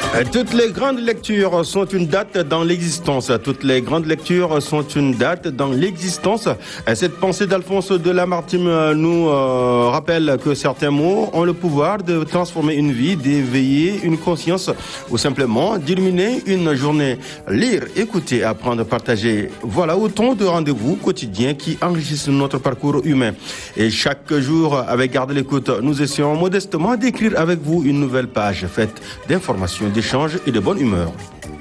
Toutes les grandes lectures sont une date dans l'existence. Toutes les grandes lectures sont une date dans l'existence. Cette pensée d'Alphonse de Lamartine nous rappelle que certains mots ont le pouvoir de transformer une vie, d'éveiller une conscience ou simplement d'illuminer une journée. Lire, écouter, apprendre, partager. Voilà autant de rendez-vous quotidiens qui enrichissent notre parcours humain. Et chaque jour, avec Garde l'écoute, nous essayons modestement d'écrire avec vous une nouvelle page faite d'informations, d'échanges et de bonne humeur.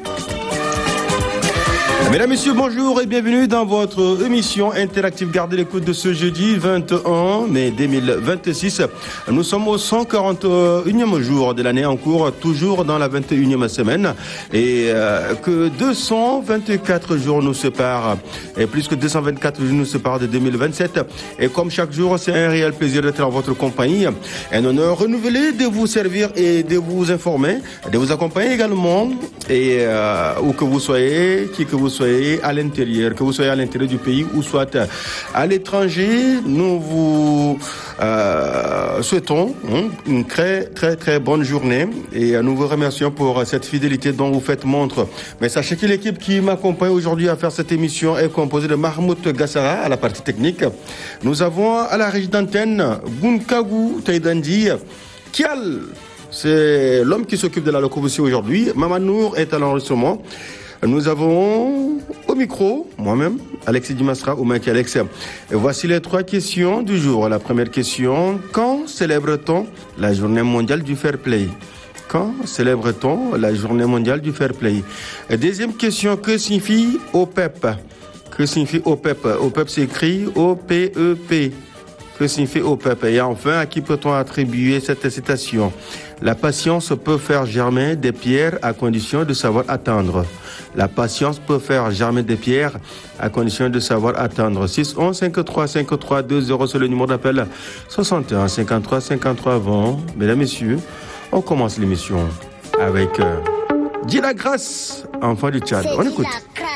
Mesdames, Messieurs, bonjour et bienvenue dans votre émission interactive Gardez l'écoute de ce jeudi 21 mai 2026. Nous sommes au 141e jour de l'année en cours, toujours dans la 21e semaine, et que 224 jours nous séparent, et plus que 224 jours nous séparent de 2027. Et comme chaque jour, c'est un réel plaisir d'être en votre compagnie, un honneur renouvelé de vous servir et de vous informer, de vous accompagner également, et où que vous soyez, qui que vous soyez à l'intérieur, que vous soyez à l'intérieur du pays ou soit à l'étranger, nous vous souhaitons une très très très bonne journée et nous vous remercions pour cette fidélité dont vous faites montre. Mais sachez que l'équipe qui m'accompagne aujourd'hui à faire cette émission est composée de Mahmoud Gassara à la partie technique. Nous avons à la régie d'antenne Gunkagu Taïdandi Kial, c'est l'homme qui s'occupe de la locomotion aujourd'hui. Mamanour est à l'enregistrement. Nous avons au micro, moi-même, Alexis Dimasra ou Mike Alex. Et voici les trois questions du jour. La première question, quand célèbre-t-on la journée mondiale du fair play? Quand célèbre-t-on la journée mondiale du fair play? Deuxième question, que signifie OPEP? Que signifie OPEP? OPEP s'écrit O-P-E-P. Que signifie OPEP? Et enfin, à qui peut-on attribuer cette citation? La patience peut faire germer des pierres à condition de savoir attendre. La patience peut faire germer des pierres à condition de savoir attendre. 611 53 53 20, c'est le numéro d'appel. 61 53 53 20. Mesdames, Messieurs, on commence l'émission avec Dila Grâce, enfant du Tchad. On écoute.